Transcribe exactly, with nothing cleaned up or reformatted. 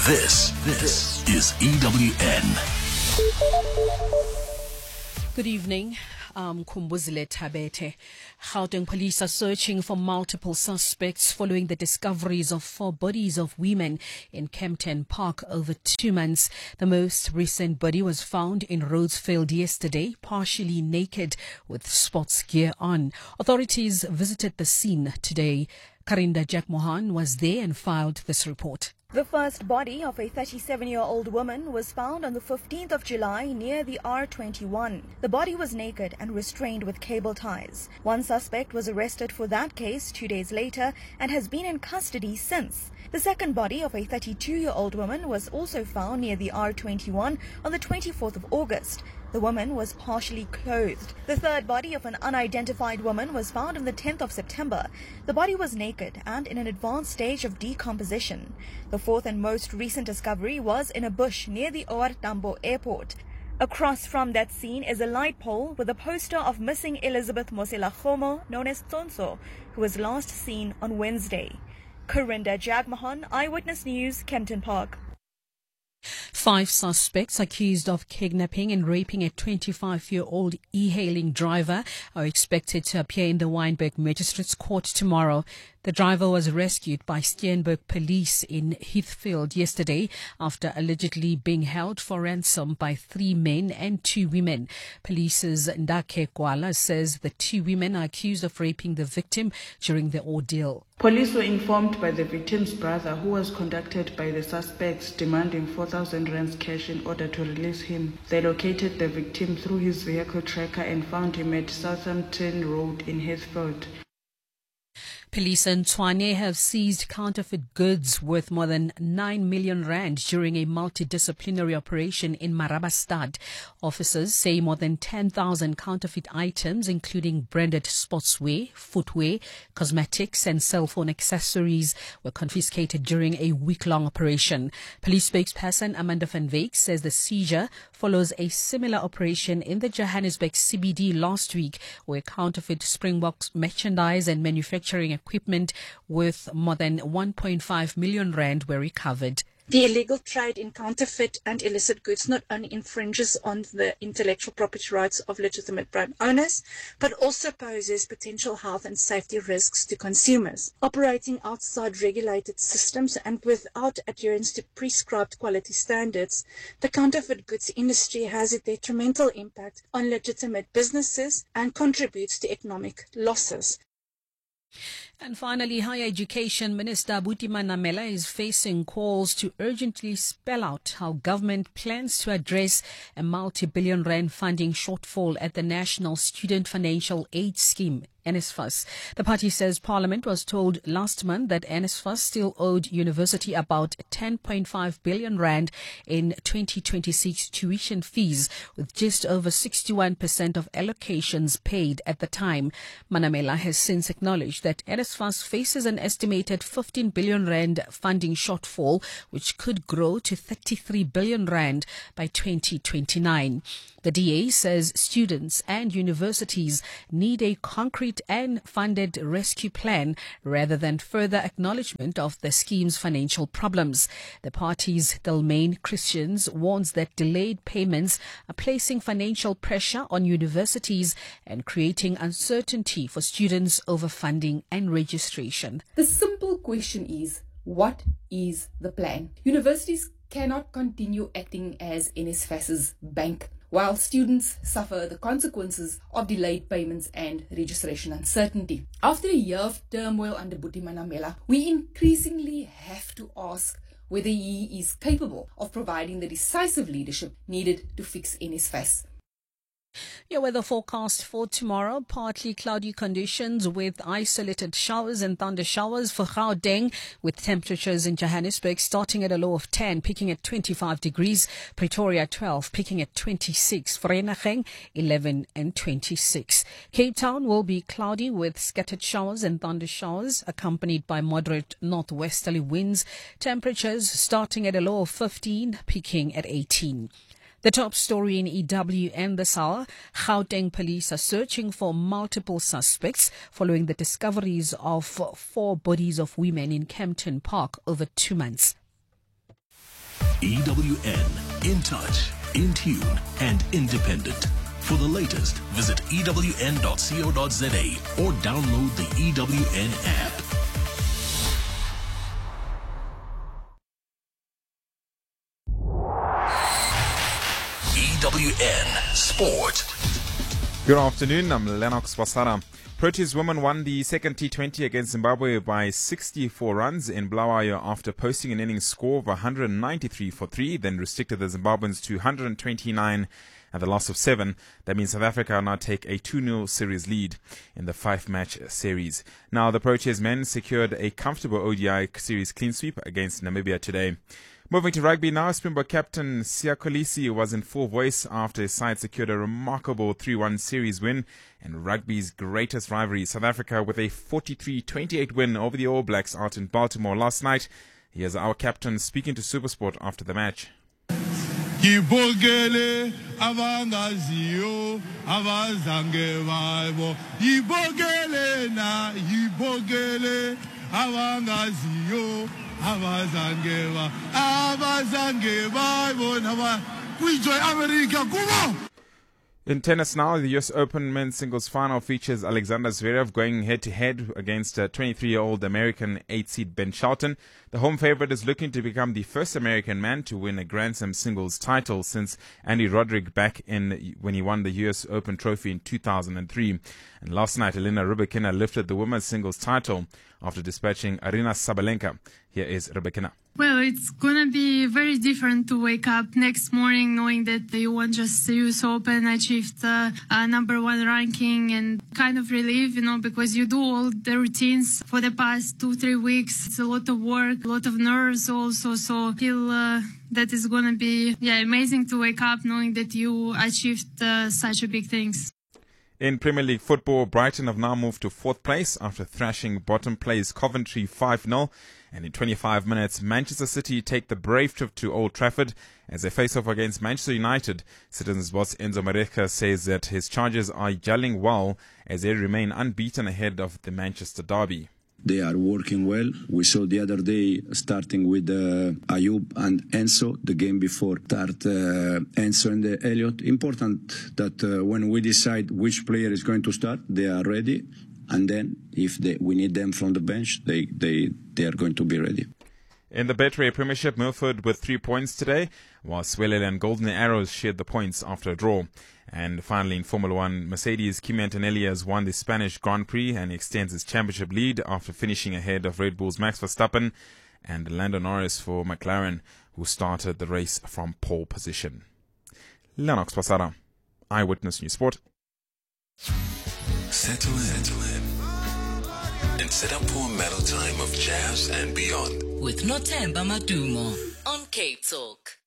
This, this is E W N. Good evening. Um, Kumbuzile Tabete. Gauteng police are searching for multiple suspects following the discoveries of four bodies of women in Kempton Park over two months. The most recent body was found in Rhodesfield yesterday, partially naked with sports gear on. Authorities visited the scene today. Karinda Jack-Mohan was there and filed this report. The first body of a thirty-seven-year-old woman was found on the fifteenth of July near the R twenty-one. The body was naked and restrained with cable ties. One suspect was arrested for that case two days later and has been in custody since. The second body of a thirty-two-year-old woman was also found near the R twenty-one on the twenty-fourth of August. The woman was partially clothed. The third body of an unidentified woman was found on the tenth of September. The body was naked and in an advanced stage of decomposition. The fourth and most recent discovery was in a bush near the O R Tambo airport. Across from that scene is a light pole with a poster of missing Elizabeth Mosela-Khomo, known as Tsonso, who was last seen on Wednesday. Karinda Jack-Mohan, Eyewitness News, Kempton Park. Five suspects accused of kidnapping and raping a twenty-five-year-old e-hailing driver are expected to appear in the Wynberg Magistrates Court tomorrow. The driver was rescued by Steenberg police in Heathfield yesterday after allegedly being held for ransom by three men and two women. Police's Ndake Kwala says the two women are accused of raping the victim during the ordeal. Police were informed by the victim's brother, who was contacted by the suspects demanding four thousand rands cash in order to release him. They located the victim through his vehicle tracker and found him at Southampton Road in Heathfield. Police in Tshwane have seized counterfeit goods worth more than nine million rand during a multidisciplinary operation in Marabastad. Officers say more than ten thousand counterfeit items, including branded sportswear, footwear, cosmetics and cell phone accessories, were confiscated during a week-long operation. Police spokesperson Amanda van Wyk says the seizure follows a similar operation in the Johannesburg C B D last week, where counterfeit Springboks merchandise and manufacturing equipment worth more than one point five million rand were recovered. The illegal trade in counterfeit and illicit goods not only infringes on the intellectual property rights of legitimate brand owners, but also poses potential health and safety risks to consumers. Operating outside regulated systems and without adherence to prescribed quality standards, the counterfeit goods industry has a detrimental impact on legitimate businesses and contributes to economic losses. And finally, Higher Education Minister Buti Manamela is facing calls to urgently spell out how government plans to address a multi-billion rand funding shortfall at the National Student Financial Aid Scheme, N S F A S. The party says Parliament was told last month that N S F A S still owed university about ten point five billion rand in twenty twenty-six tuition fees, with just over sixty-one percent of allocations paid at the time. Manamela has since acknowledged that N S F A S faces an estimated fifteen billion rand funding shortfall, which could grow to thirty-three billion rand by twenty twenty-nine. The D A says students and universities need a concrete and funded rescue plan rather than further acknowledgement of the scheme's financial problems. The party's Delmain Christians warns that delayed payments are placing financial pressure on universities and creating uncertainty for students over funding and registration. The simple question is, what is the plan? Universities cannot continue acting as N S F A S's bank, while students suffer the consequences of delayed payments and registration uncertainty. After a year of turmoil under Buti Manamela, we increasingly have to ask whether he is capable of providing the decisive leadership needed to fix N S F A S. Your weather forecast for tomorrow: partly cloudy conditions with isolated showers and thunder showers for Gauteng, with temperatures in Johannesburg starting at a low of ten, peaking at twenty-five degrees, Pretoria twelve, peaking at twenty-six, Vereeniging eleven and twenty-six. Cape Town will be cloudy with scattered showers and thunder showers accompanied by moderate northwesterly winds, temperatures starting at a low of fifteen, peaking at eighteen. The top story in E W N this hour: Gauteng police are searching for multiple suspects following the discoveries of four bodies of women in Kempton Park over two months. E W N, in touch, in tune, and independent. For the latest, visit E W N dot co dot za or download the E W N app. E W N Sport. Good afternoon, I'm Lennox Wasara. Proteas women won the second T twenty against Zimbabwe by sixty-four runs in Bulawayo after posting an innings score of one hundred ninety-three for three, then restricted the Zimbabweans to one hundred twenty-nine and the loss of seven. That means South Africa now take a two nil series lead in the five-match series. Now, the Proteas men secured a comfortable O D I series clean sweep against Namibia today. Moving to rugby now, Springbok captain Siya Kolisi was in full voice after his side secured a remarkable three one series win and rugby's greatest rivalry, South Africa, with a forty-three twenty-eight win over the All Blacks out in Baltimore last night. Here's our captain speaking to SuperSport after the match. Yibogele abangaziyo abazange babo yibogele na yibogele abangaziyo abazange ba abazange babo na kuijoy America kumo. In tennis now, the U S Open men's singles final features Alexander Zverev going head-to-head against twenty-three-year-old American eight-seed Ben Shelton. The home favorite is looking to become the first American man to win a Grand Slam singles title since Andy Roddick back in when he won the U S Open trophy in two thousand three. And last night, Elena Rybakina lifted the women's singles title after dispatching Aryna Sabalenka. Here is Rybakina. Well, it's going to be very different to wake up next morning knowing that you won just the U S Open, achieved uh, a number one ranking, and kind of relief, you know, because you do all the routines for the past two, three weeks. It's a lot of work, a lot of nerves also. So I feel uh, that is going to be yeah, amazing to wake up knowing that you achieved uh, such a big things. In Premier League football, Brighton have now moved to fourth place after thrashing bottom place Coventry five nil. And in twenty-five minutes, Manchester City take the brave trip to Old Trafford as they face off against Manchester United. Citizens boss Enzo Maresca says that his Chargers are gelling well as they remain unbeaten ahead of the Manchester derby. They are working well. We saw the other day, starting with uh, Ayub and Enzo, the game before, start uh, Enzo and uh, Elliot. Important that uh, when we decide which player is going to start, they are ready. And then if they, we need them from the bench, they, they, they are going to be ready. In the Betway Premiership, Milford with three points today, while Swelele and Golden Arrows shared the points after a draw. And finally, in Formula One, Mercedes' Kimi Antonelli has won the Spanish Grand Prix and extends his championship lead after finishing ahead of Red Bull's Max Verstappen and Lando Norris for McLaren, who started the race from pole position. Lennox Pasara, Eyewitness News Sport. Settle in. Settle in. And set up for a mellow time of jazz and beyond. With Nothemba Madumo on K Talk.